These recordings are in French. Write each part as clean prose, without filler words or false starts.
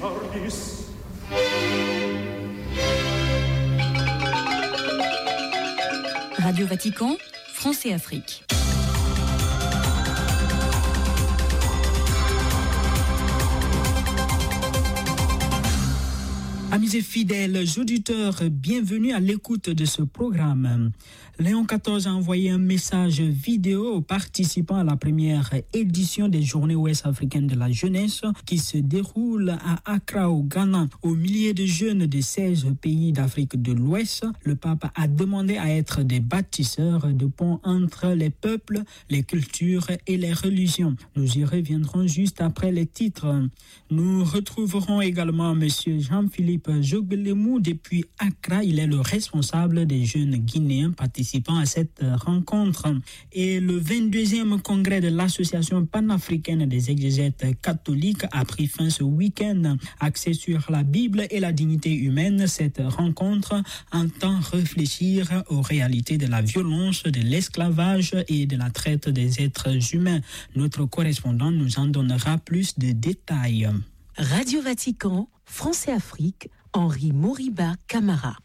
Radio Vatican, France et Afrique. Amis et fidèles auditeurs, bienvenue à l'écoute de ce programme. Léon XIV a envoyé un message vidéo aux participants à la première édition des Journées ouest-africaines de la jeunesse qui se déroule à Accra au Ghana. Aux milliers de jeunes de 16 pays d'Afrique de l'Ouest, le pape a demandé à être des bâtisseurs de ponts entre les peuples, les cultures et les religions. Nous y reviendrons juste après les titres. Nous retrouverons également M. Jean-Philippe Jobelemou depuis Accra. Il est le responsable des jeunes Guinéens participant à cette rencontre. Et le 22e congrès de l'Association panafricaine des exégètes catholiques a pris fin ce week-end. Axé sur la Bible et la dignité humaine, cette rencontre entend réfléchir aux réalités de la violence, de l'esclavage et de la traite des êtres humains. Notre correspondant nous en donnera plus de détails. Radio Vatican, France et Afrique, Henri Moriba Camara.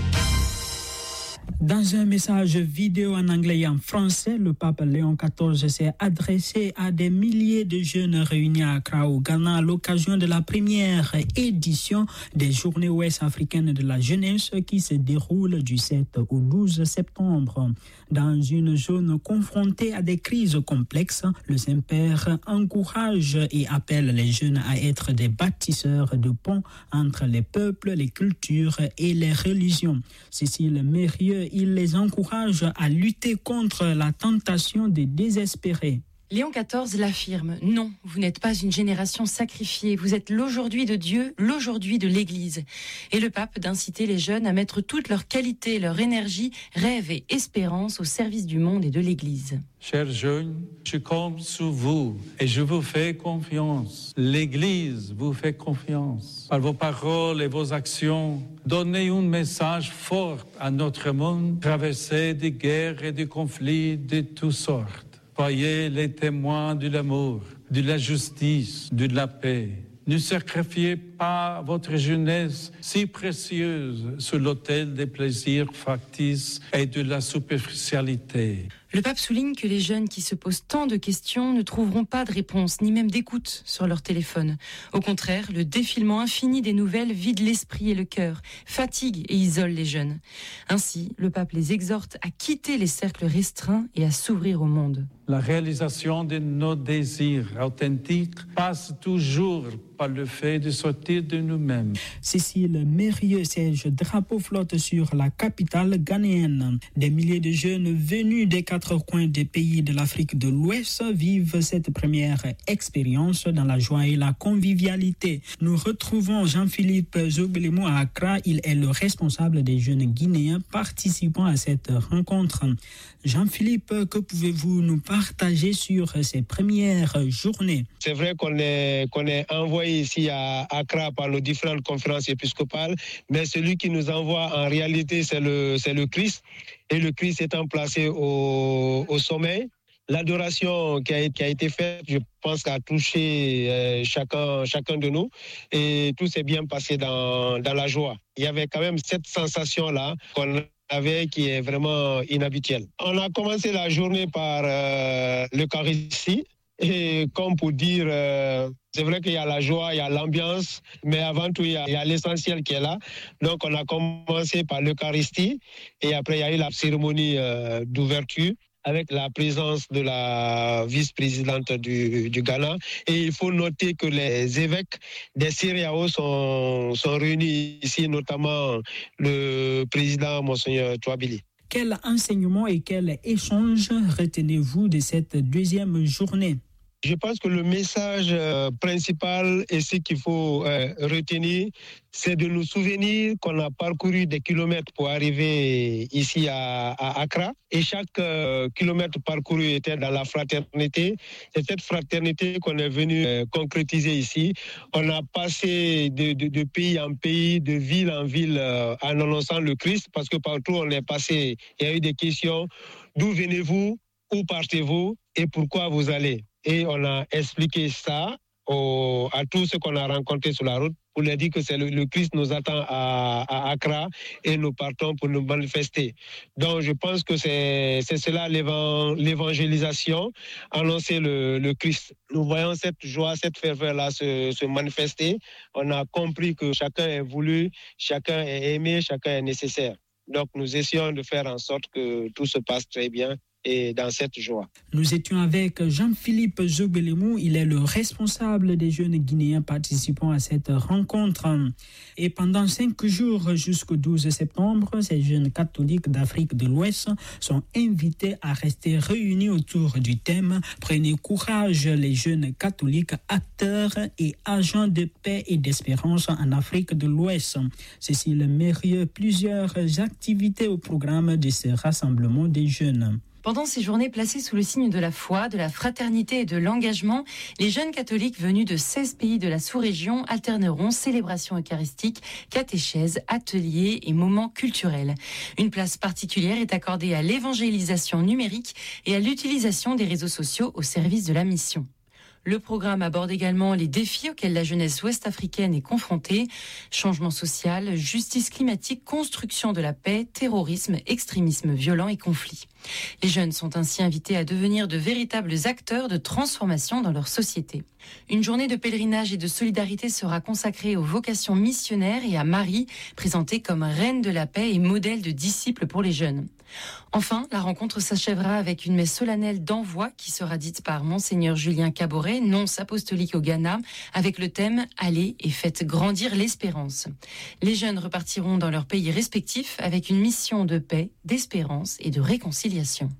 Dans un message vidéo en anglais et en français, le pape Léon XIV s'est adressé à des milliers de jeunes réunis à Accra au Ghana à l'occasion de la première édition des Journées ouest-africaines de la jeunesse qui se déroule du 7 au 12 septembre. Dans une zone confrontée à des crises complexes, le Saint-Père encourage et appelle les jeunes à être des bâtisseurs de ponts entre les peuples, les cultures et les religions. Cécile Mérieux, il les encourage à lutter contre la tentation de désespérer. Léon XIV l'affirme, non, vous n'êtes pas une génération sacrifiée, vous êtes l'aujourd'hui de Dieu, l'aujourd'hui de l'Église. Et le pape d'inciter les jeunes à mettre toutes leurs qualités, leur énergie, rêve et espérance au service du monde et de l'Église. Chers jeunes, je compte sur vous et je vous fais confiance. L'Église vous fait confiance. Par vos paroles et vos actions, donnez un message fort à notre monde, traversé de guerres et de conflits de toutes sortes. Soyez les témoins de l'amour, de la justice, de la paix. Ne sacrifiez pas votre jeunesse si précieuse sur l'autel des plaisirs factices et de la superficialité. Le pape souligne que les jeunes qui se posent tant de questions ne trouveront pas de réponse, ni même d'écoute sur leur téléphone. Au contraire, le défilement infini des nouvelles vide l'esprit et le cœur, fatigue et isole les jeunes. Ainsi, le pape les exhorte à quitter les cercles restreints et à s'ouvrir au monde. La réalisation de nos désirs authentiques passe toujours par le fait de sortir de nous-mêmes. Cécile Mérieux, siège drapeau flotte sur la capitale ghanéenne. Des milliers de jeunes venus des quatre coins des pays de l'Afrique de l'Ouest vivent cette première expérience dans la joie et la convivialité. Nous retrouvons Jean-Philippe Jobelemou à Accra. Il est le responsable des jeunes Guinéens participant à cette rencontre. Jean-Philippe, que pouvez-vous nous partager sur ces premières journées? C'est vrai qu'on est envoyé ici à Accra par nos différentes conférences épiscopales, mais celui qui nous envoie en réalité, c'est le Christ. Et le Christ étant placé au sommet, l'adoration qui a été faite, je pense qu'elle a touché chacun de nous et tout s'est bien passé dans la joie. Il y avait quand même cette sensation-là qu'on avait qui est vraiment inhabituelle. On a commencé la journée par l'Eucharistie et comme pour dire, c'est vrai qu'il y a la joie, il y a l'ambiance, mais avant tout, il y a l'essentiel qui est là. Donc on a commencé par l'Eucharistie et après il y a eu la cérémonie d'ouverture avec la présence de la vice-présidente du Ghana. Et il faut noter que les évêques des CEDEAO sont réunis ici, notamment le président Monseigneur Touabili. Quel enseignement et quel échange retenez-vous de cette deuxième journée? Je pense que le message principal et ce qu'il faut retenir, c'est de nous souvenir qu'on a parcouru des kilomètres pour arriver ici à Accra. Et chaque kilomètre parcouru était dans la fraternité. C'est cette fraternité qu'on est venu concrétiser ici. On a passé de pays en pays, de ville en ville, en annonçant le Christ, parce que partout on est passé, il y a eu des questions. D'où venez-vous? Où partez-vous? Et pourquoi vous allez? Et on a expliqué ça à tous ceux qu'on a rencontrés sur la route pour leur dire que le Christ nous attend à Accra et nous partons pour nous manifester. Donc je pense que c'est cela l'évangélisation, annoncer le Christ. Nous voyons cette joie, cette ferveur-là se manifester. On a compris que chacun est voulu, chacun est aimé, chacun est nécessaire. Donc nous essayons de faire en sorte que tout se passe très bien et dans cette joie. Nous étions avec Jean-Philippe Zobelemou, il est le responsable des jeunes Guinéens participant à cette rencontre. Et pendant 5 jours jusqu'au 12 septembre, ces jeunes catholiques d'Afrique de l'Ouest sont invités à rester réunis autour du thème « Prenez courage, les jeunes catholiques acteurs et agents de paix et d'espérance en Afrique de l'Ouest ». Cécile Mérieux, plusieurs activités au programme de ce rassemblement des jeunes. Pendant ces journées placées sous le signe de la foi, de la fraternité et de l'engagement, les jeunes catholiques venus de 16 pays de la sous-région alterneront célébrations eucharistiques, catéchèses, ateliers et moments culturels. Une place particulière est accordée à l'évangélisation numérique et à l'utilisation des réseaux sociaux au service de la mission. Le programme aborde également les défis auxquels la jeunesse ouest-africaine est confrontée, changement social, justice climatique, construction de la paix, terrorisme, extrémisme violent et conflits. Les jeunes sont ainsi invités à devenir de véritables acteurs de transformation dans leur société. Une journée de pèlerinage et de solidarité sera consacrée aux vocations missionnaires et à Marie, présentée comme reine de la paix et modèle de disciple pour les jeunes. Enfin, la rencontre s'achèvera avec une messe solennelle d'envoi qui sera dite par Monseigneur Julien Caboret, nonce apostolique au Ghana, avec le thème « Allez et faites grandir l'espérance ». Les jeunes repartiront dans leur pays respectifs avec une mission de paix, d'espérance et de réconciliation.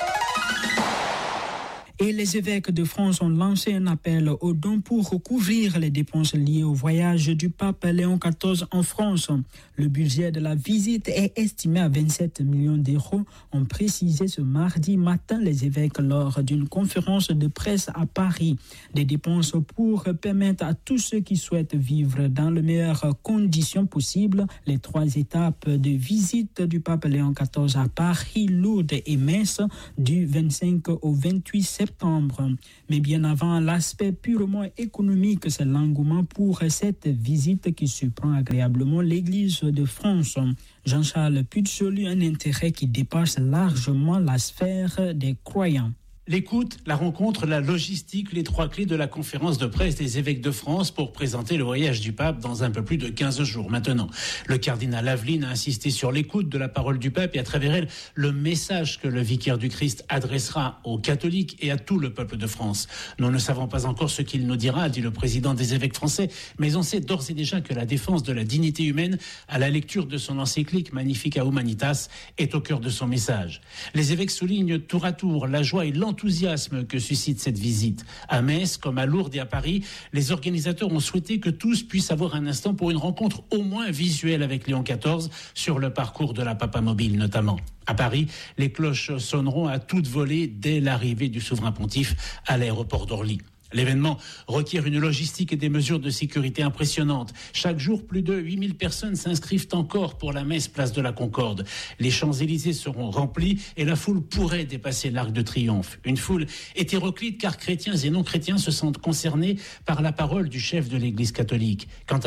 Et les évêques de France ont lancé un appel aux dons pour couvrir les dépenses liées au voyage du pape Léon XIV en France. Le budget de la visite est estimé à 27 millions d'euros, ont précisé ce mardi matin les évêques lors d'une conférence de presse à Paris. Des dépenses pour permettre à tous ceux qui souhaitent vivre dans les meilleures conditions possibles les 3 étapes de visite du pape Léon XIV à Paris, Lourdes et Metz du 25 au 28 septembre. Mais bien avant l'aspect purement économique, c'est l'engouement pour cette visite qui surprend agréablement l'Église de France. Jean-Charles Putsolu, un intérêt qui dépasse largement la sphère des croyants. L'écoute, la rencontre, la logistique, les 3 clés de la conférence de presse des évêques de France pour présenter le voyage du pape dans un peu plus de 15 jours maintenant. Le cardinal Aveline a insisté sur l'écoute de la parole du pape et à travers elle, le message que le vicaire du Christ adressera aux catholiques et à tout le peuple de France. Nous ne savons pas encore ce qu'il nous dira, dit le président des évêques français, mais on sait d'ores et déjà que la défense de la dignité humaine à la lecture de son encyclique Magnificat Humanitas est au cœur de son message. Les évêques soulignent tour à tour la joie et l'enthousiasme que suscite cette visite. À Metz, comme à Lourdes et à Paris, les organisateurs ont souhaité que tous puissent avoir un instant pour une rencontre au moins visuelle avec Léon XIV sur le parcours de la Papamobile notamment. À Paris, les cloches sonneront à toute volée dès l'arrivée du souverain pontife à l'aéroport d'Orly. L'événement requiert une logistique et des mesures de sécurité impressionnantes. Chaque jour, plus de 8000 personnes s'inscrivent encore pour la messe place de la Concorde. Les Champs-Élysées seront remplis et la foule pourrait dépasser l'Arc de Triomphe. Une foule hétéroclite car chrétiens et non chrétiens se sentent concernés par la parole du chef de l'Église catholique. Quant